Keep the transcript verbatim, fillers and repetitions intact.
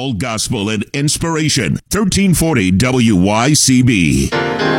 all gospel and inspiration. thirteen forty W Y C B.